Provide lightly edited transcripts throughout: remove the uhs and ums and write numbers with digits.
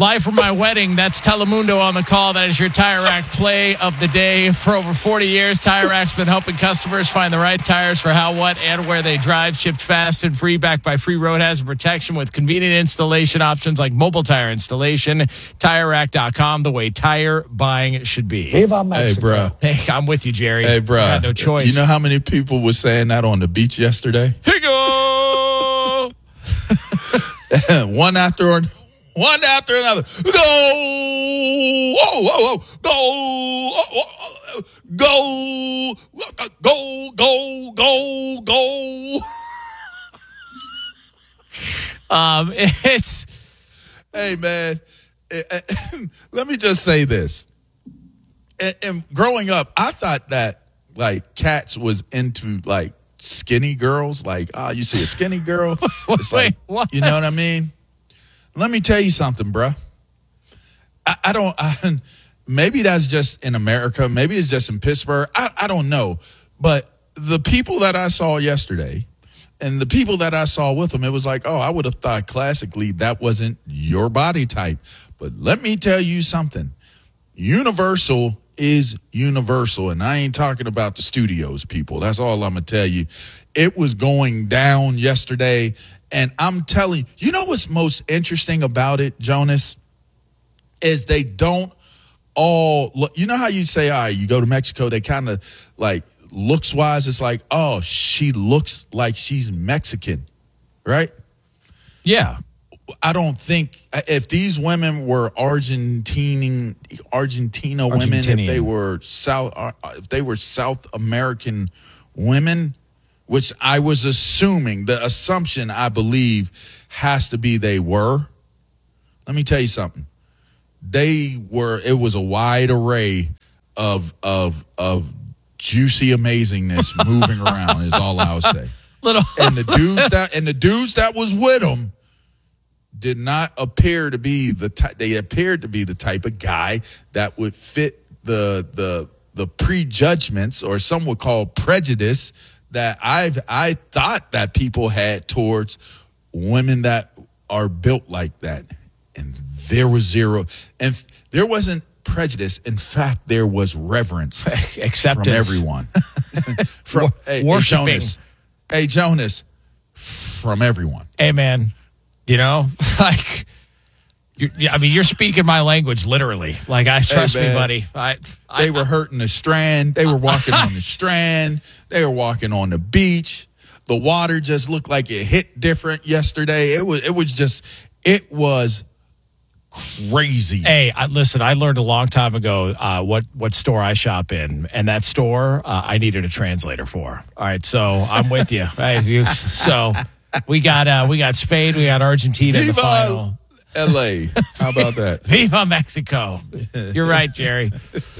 Live from my wedding, that's Telemundo on the call. That is your Tire Rack play of the day. For over 40 years, Tire Rack's been helping customers find the right tires for how, what, and where they drive. Shipped fast and free, backed by free road hazard protection with convenient installation options like mobile tire installation. TireRack.com, the way tire buying should be. Viva Mexico. Hey, bro. Hey, I'm with you, Jerry. Hey, bro. I got no choice. You know how many people were saying that on the beach yesterday? Here you go. One after another. Go! Oh, oh, oh. Go! Oh, oh, go! Go! It's... Hey, man. Let me just say this. And growing up, I thought that, like, cats was into, like, skinny girls. Like, you see a skinny girl. It's like, what? You know what I mean? Let me tell you something, bro. Maybe that's just in America. Maybe it's just in Pittsburgh. I don't know. But the people that I saw yesterday and the people that I saw with them, it was like, I would have thought classically that wasn't your body type. But let me tell you something. Universal is universal. And I ain't talking about the studios, people. That's all I'm going to tell you. It was going down yesterday. And I'm telling you know what's most interesting about it, Jonas, is they don't all look. You know how you say, all right, you go to Mexico, they kind of like looks wise, it's like, she looks like she's Mexican, right? Yeah. I don't think if these women were Argentina women, if they were South American women, which I was assuming, the assumption I believe has to be they were. Let me tell you something. It was a wide array of juicy amazingness moving around is all I'll say. And the dudes that was with them did not appear to be they appeared to be the type of guy that would fit the prejudgments, or some would call prejudice, that I thought that people had towards women that are built like that. And there was zero. And there wasn't prejudice. In fact, there was reverence. Acceptance. From everyone. Worshipping. Hey, Jonas. From everyone. Hey, man. You know, like... you're speaking my language, literally. Like, trust me, buddy. They were hurting the strand. They were walking on the strand. They were walking on the beach. The water just looked like it hit different yesterday. It was crazy. Hey, listen, I learned a long time ago what store I shop in, and that store I needed a translator for. All right, so I'm with you. So we got Spain, we got Argentina in the final. L.A. How about that? Viva Mexico. You're right, Jerry.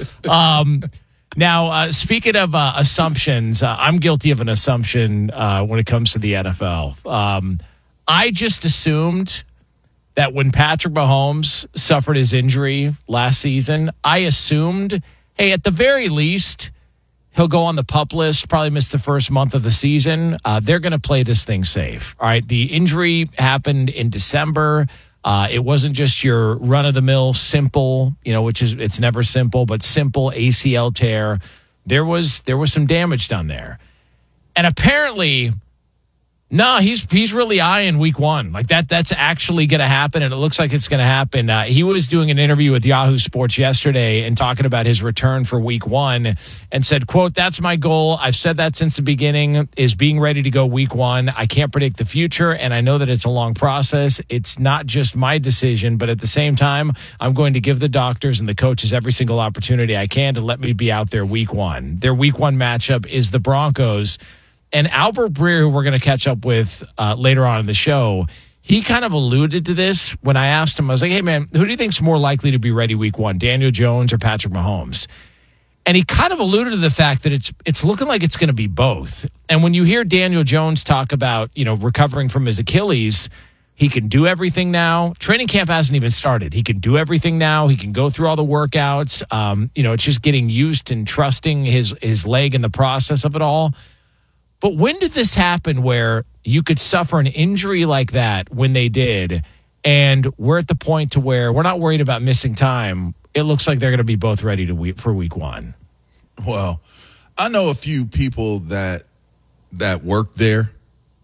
Now, speaking of assumptions, I'm guilty of an assumption when it comes to the NFL. I just assumed that when Patrick Mahomes suffered his injury last season, I assumed, hey, at the very least, he'll go on the PUP list, probably miss the first month of the season. They're going to play this thing safe. All right, the injury happened in December. It wasn't just your run-of-the-mill simple, it's never simple, but simple ACL tear. There was some damage done there. And apparently, no, he's really eyeing week one. Like that's actually going to happen, and it looks like it's going to happen. He was doing an interview with Yahoo Sports yesterday and talking about his return for week one and said, quote, "That's my goal. I've said that since the beginning, is being ready to go week one. I can't predict the future, and I know that it's a long process. It's not just my decision, but at the same time, I'm going to give the doctors and the coaches every single opportunity I can to let me be out there week one." Their week one matchup is the Broncos. And Albert Breer, who we're going to catch up with later on in the show, he kind of alluded to this when I asked him. I was like, hey, man, who do you think's more likely to be ready week one, Daniel Jones or Patrick Mahomes? And he kind of alluded to the fact that it's looking like it's going to be both. And when you hear Daniel Jones talk about, recovering from his Achilles, he can do everything now. Training camp hasn't even started. He can do everything now. He can go through all the workouts. It's just getting used and trusting his leg in the process of it all. But when did this happen where you could suffer an injury like that when they did, And we're at the point to where we're not worried about missing time. It looks like they're going to be both ready for week one. Well, I know a few people that work there.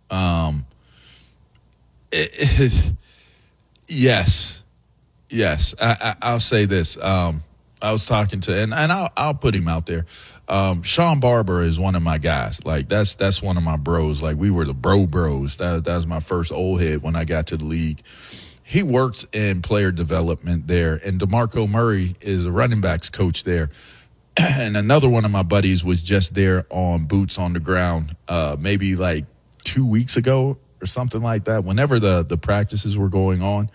Yes. I'll say this. I was talking to, and I'll put him out there. Sean Barber is one of my guys. Like that's one of my bros. Like we were the bros. That was my first old head when I got to the league. He works in player development there, and DeMarco Murray is a running backs coach there. And another one of my buddies was just there on boots on the ground, maybe like 2 weeks ago or something like that. Whenever the practices were going on.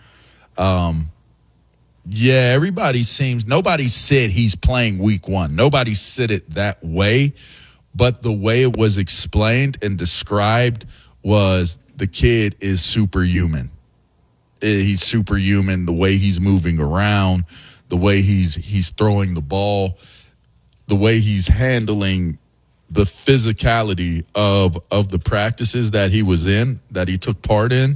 Yeah, nobody said he's playing week one. Nobody said it that way, but the way it was explained and described was the kid is superhuman. He's superhuman, the way he's moving around, the way he's throwing the ball, the way he's handling the physicality of the practices that he was in, that he took part in.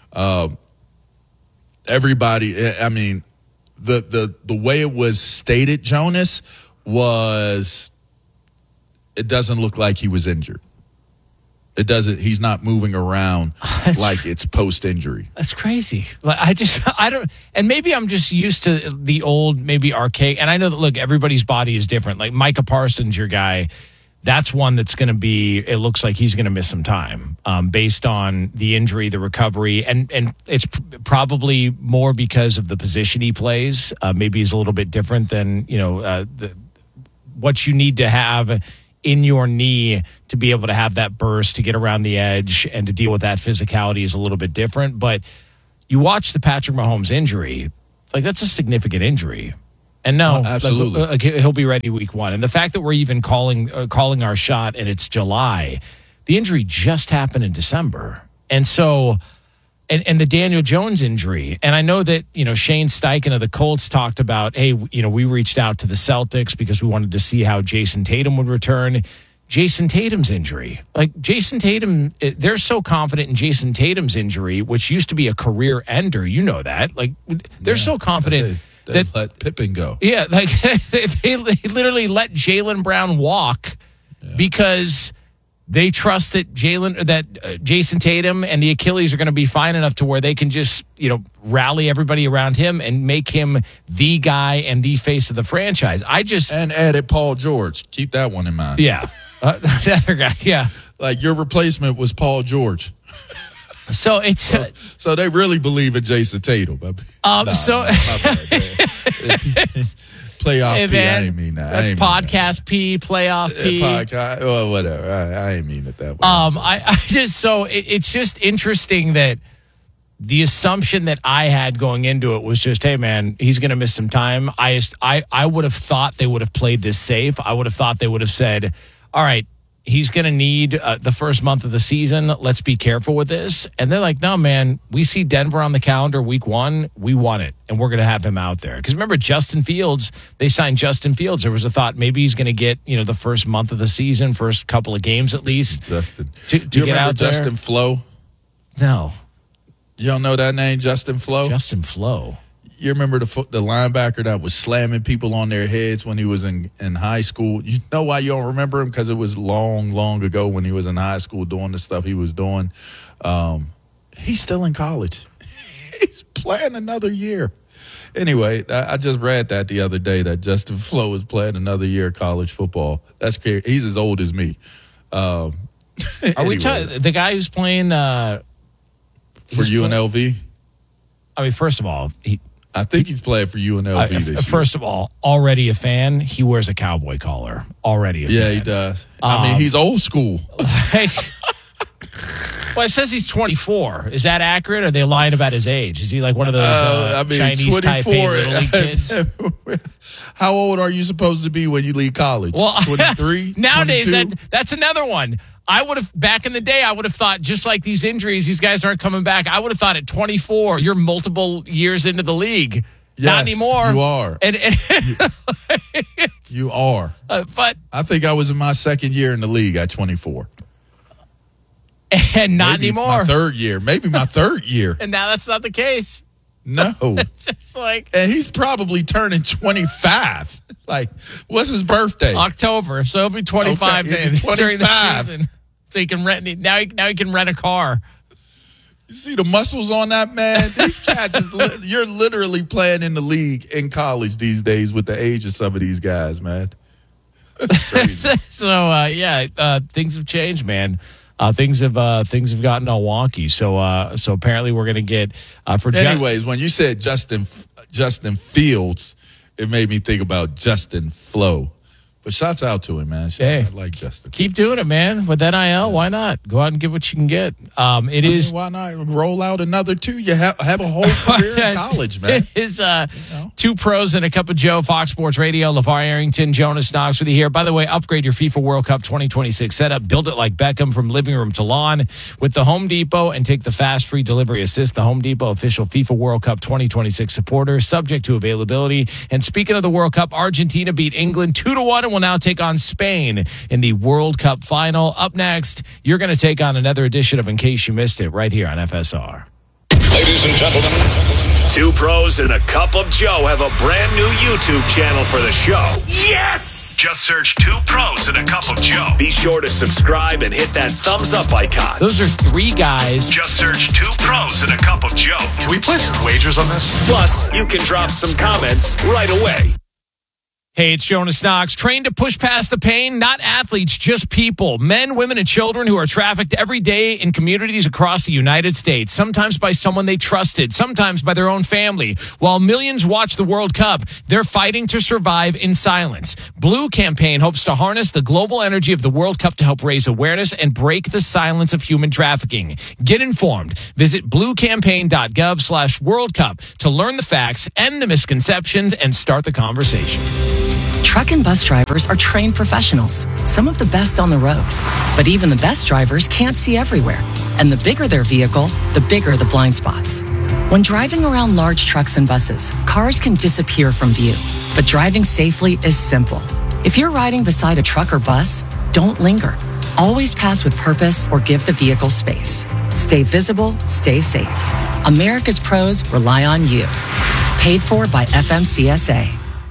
Everybody, I mean, the way it was stated, Jonas, was it doesn't look like he was injured. It doesn't. He's not moving around like it's post-injury. That's crazy. Like I don't. And maybe I'm just used to the old, maybe archaic. And I know that look, everybody's body is different. Like Micah Parsons, your guy, that's one that's going to be. It looks like he's going to miss some time based on the injury, the recovery, and it's probably more because of the position he plays. Maybe he's a little bit different than what you need to have in your knee to be able to have that burst, to get around the edge, and to deal with that physicality is a little bit different. But you watch the Patrick Mahomes injury, it's like that's a significant injury. And no, absolutely, he'll be ready week one. And the fact that we're even calling our shot and it's July, the injury just happened in December. And so, and the Daniel Jones injury. And I know that, Shane Steichen of the Colts talked about, hey, we reached out to the Celtics because we wanted to see how Jason Tatum would return. Jason Tatum's injury. Like Jason Tatum, they're so confident in Jason Tatum's injury, which used to be a career ender. You know that. Like they're so confident they let Pippen go. Yeah, like they literally let Jaylen Brown walk because they trust that Jason Tatum and the Achilles are going to be fine enough to where they can just, rally everybody around him and make him the guy and the face of the franchise. And added Paul George. Keep that one in mind. Yeah. The other guy, yeah. Like your replacement was Paul George. So it's so they really believe in Jason Tatum. Playoff hey, P, I ain't mean that. That's podcast P, playoff P. Podcast, well, whatever. I ain't mean it that way. It's just interesting that the assumption that I had going into it was just, hey, man, he's going to miss some time. I would have thought they would have played this safe. I would have thought they would have said, all right, he's going to need the first month of the season. Let's be careful with this. And they're like, no, man, we see Denver on the calendar week one. We want it, and we're going to have him out there. Because remember, Justin Fields, they signed Justin Fields. There was a thought maybe he's going to get, the first month of the season, first couple of games at least. Justin. To get out there. Justin Flo? No. You don't know that name, Justin Flo? Justin Flo. You remember the linebacker that was slamming people on their heads when he was in high school? You know why you don't remember him? Because it was long, long ago when he was in high school doing the stuff he was doing. He's still in college. He's playing another year. Anyway, I just read that the other day that Justin Flo is playing another year of college football. That's scary. He's as old as me. Are we talking the guy who's playing for UNLV? I mean, first of all, I think he's playing for UNLV this year. First of all, already a fan. He wears a cowboy collar. Already a fan. Yeah, he does. I mean, he's old school. Well, it says he's 24. Is that accurate? Or are they lying about his age? Is he like one of those Chinese Taipei little league kids? How old are you supposed to be when you leave college? Well, 23? Nowadays, that's another one. Back in the day, I would have thought, just like these injuries, these guys aren't coming back. I would have thought at 24, you're multiple years into the league. Yes, not anymore. You are. You are. But I think I was in my second year in the league at 24. And not anymore. Maybe my third year. And now that's not the case. No. It's just like. And he's probably turning 25. Like, what's his birthday? October. So he'll be 25 during the season. So he can rent it. Now he can rent a car. You see the muscles on that man? These cats, you're literally playing in the league in college these days with the age of some of these guys, man. That's crazy. So, things have changed, man. Things have gotten all wonky. So apparently we're going to get Anyways, when you said Justin Fields, it made me think about Justin Flo. But shouts out to him, man. I like Justin. Keep doing it, man. With NIL, why not? Go out and get what you can get. Why not roll out another two? You have a whole career in college, man. It is Two Pros and a Cup of Joe, Fox Sports Radio, LeVar Arrington, Jonas Knox with you here. By the way, upgrade your FIFA World Cup 2026 setup. Build it like Beckham from living room to lawn with the Home Depot and take the fast free delivery assist. The Home Depot official FIFA World Cup 2026 supporter, subject to availability. And speaking of the World Cup, Argentina beat England 2-1 and will now take on Spain in the World Cup final. Up next, you're going to take on another edition of In Case You Missed It right here on FSR. Ladies and gentlemen, Two Pros and a Cup of Joe have a brand new YouTube channel for the show. Yes! Just search Two Pros and a Cup of Joe. Be sure to subscribe and hit that thumbs up icon. Those are three guys. Just search Two Pros and a Cup of Joe. Can we place some wagers on this? Plus, you can drop some comments right away. Hey, it's Jonas Knox. Trained to push past the pain, not athletes, just people. Men, women, and children who are trafficked every day in communities across the United States. Sometimes by someone they trusted, sometimes by their own family. While millions watch the World Cup, they're fighting to survive in silence. Blue Campaign hopes to harness the global energy of the World Cup to help raise awareness and break the silence of human trafficking. Get informed. Visit bluecampaign.gov/World Cup to learn the facts, end the misconceptions, and start the conversation. Truck and bus drivers are trained professionals, some of the best on the road. But even the best drivers can't see everywhere. And the bigger their vehicle, the bigger the blind spots. When driving around large trucks and buses, cars can disappear from view. But driving safely is simple. If you're riding beside a truck or bus, don't linger. Always pass with purpose or give the vehicle space. Stay visible, stay safe. America's pros rely on you. Paid for by FMCSA.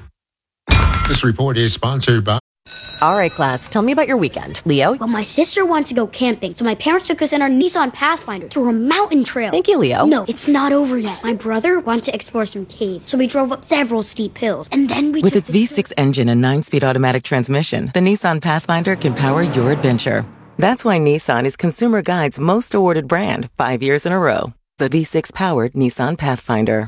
This report is sponsored by... All right, class, tell me about your weekend. Leo? Well, my sister wants to go camping, so my parents took us in our Nissan Pathfinder to a mountain trail. Thank you, Leo. No, it's not over yet. My brother wanted to explore some caves, so we drove up several steep hills, and then we... With its V6 engine and 9-speed automatic transmission, the Nissan Pathfinder can power your adventure. That's why Nissan is Consumer Guide's most awarded brand 5 years in a row. The V6-powered Nissan Pathfinder.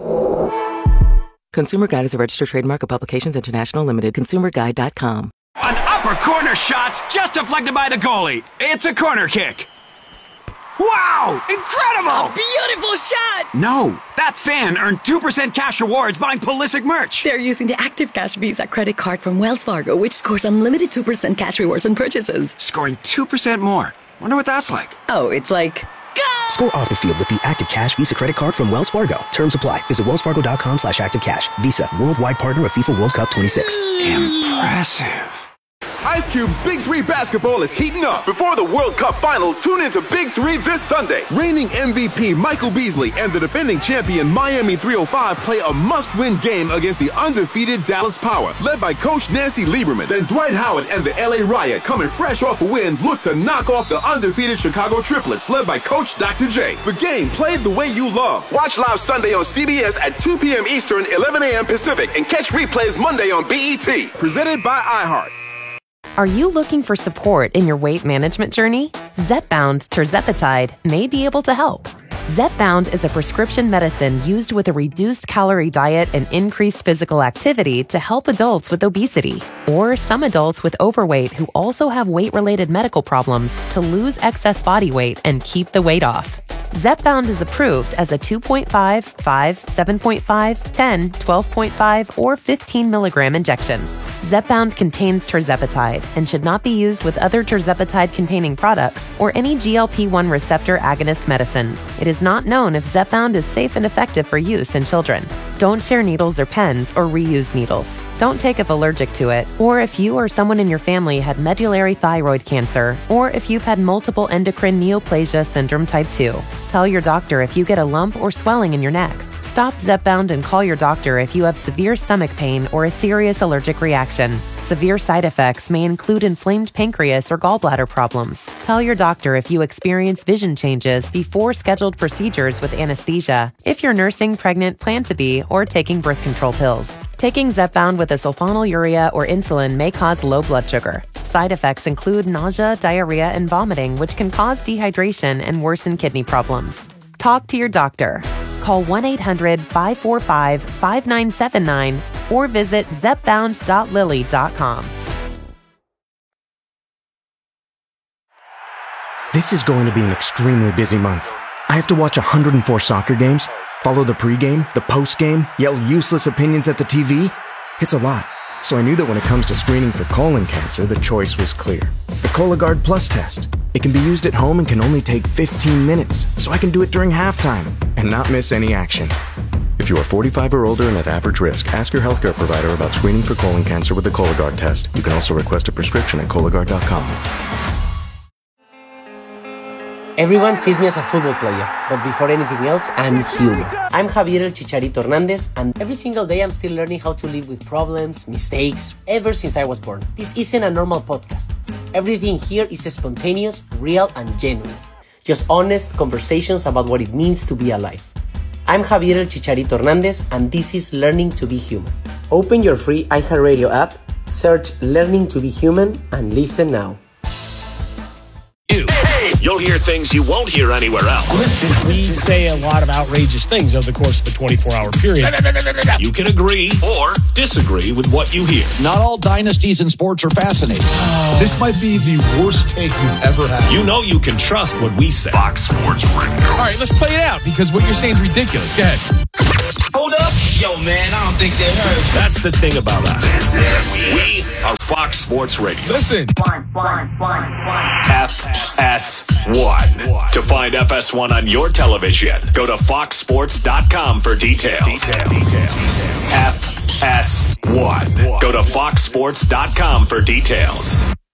Consumer Guide is a registered trademark of Publications International Limited. ConsumerGuide.com. An upper corner shot's just deflected by the goalie. It's a corner kick. Wow! Incredible! Beautiful shot! No, that fan earned 2% cash rewards buying Pulisic merch. They're using the Active Cash Visa credit card from Wells Fargo, which scores unlimited 2% cash rewards on purchases. Scoring 2% more. Wonder what that's like. Oh, it's like... Go! Score off the field with the Active Cash Visa credit card from Wells Fargo. Terms apply. Visit wellsfargo.com/activecash. Visa, worldwide partner of FIFA World Cup 26. Impressive. Ice Cube's Big 3 basketball is heating up. Before the World Cup final, tune into Big 3 this Sunday. Reigning MVP Michael Beasley and the defending champion Miami 305 play a must-win game against the undefeated Dallas Power, led by Coach Nancy Lieberman. Then Dwight Howard and the LA Riot, coming fresh off a win, look to knock off the undefeated Chicago Triplets, led by Coach Dr. J. The game played the way you love. Watch live Sunday on CBS at 2 p.m. Eastern, 11 a.m. Pacific, and catch replays Monday on BET. Presented by iHeart. Are you looking for support in your weight management journey? Zepbound tirzepatide may be able to help. Zepbound is a prescription medicine used with a reduced calorie diet and increased physical activity to help adults with obesity or some adults with overweight who also have weight-related medical problems to lose excess body weight and keep the weight off. Zepbound is approved as a 2.5, 5, 7.5, 10, 12.5, or 15 milligram injection. Zepbound contains tirzepatide and should not be used with other tirzepatide-containing products or any GLP-1 receptor agonist medicines. It is not known if Zepbound is safe and effective for use in children. Don't share needles or pens or reuse needles. Don't take if allergic to it, or if you or someone in your family had medullary thyroid cancer, or if you've had multiple endocrine neoplasia syndrome type 2. Tell your doctor if you get a lump or swelling in your neck. Stop Stop Zepbound and call your doctor if you have severe stomach pain or a serious allergic reaction. Severe side effects may include inflamed pancreas or gallbladder problems. Tell your doctor if you experience vision changes before scheduled procedures with anesthesia, if you're nursing, pregnant, plan to be, or taking birth control pills. Taking Zepbound with a sulfonylurea or insulin may cause low blood sugar. Side effects include nausea, diarrhea, and vomiting, which can cause dehydration and worsen kidney problems. Talk to your doctor. Call 1-800-545-5979 or visit zepbound.lilly.com. This is going to be an extremely busy month. I have to watch 104 soccer games, follow the pregame, the postgame, yell useless opinions at the TV. It's a lot. So I knew that when it comes to screening for colon cancer, the choice was clear. The Cologuard Plus test. It can be used at home and can only take 15 minutes, so I can do it during halftime and not miss any action. If you are 45 or older and at average risk, ask your healthcare provider about screening for colon cancer with the Cologuard test. You can also request a prescription at Cologuard.com. Everyone sees me as a football player, but before anything else, I'm human. I'm Javier El Chicharito Hernandez, and every single day I'm still learning how to live with problems, mistakes, ever since I was born. This isn't a normal podcast. Everything here is spontaneous, real, and genuine. Just honest conversations about what it means to be alive. I'm Javier El Chicharito Hernandez, and this is Learning to Be Human. Open your free iHeartRadio app, search Learning to Be Human, and listen now. You'll hear things you won't hear anywhere else. We say a lot of outrageous things over the course of a 24-hour period. You can agree or disagree with what you hear. Not all dynasties in sports are fascinating. This might be the worst take you've ever had. You know you can trust what we say. Fox Sports Radio. All right, let's play it out because what you're saying is ridiculous. Go ahead. Hold up. Yo, man, I don't think they heard. That's the thing about us. We are Fox Sports Radio. Listen. FS1. To find FS1 on your television, go to foxsports.com for details. FS1. Go to foxsports.com for details.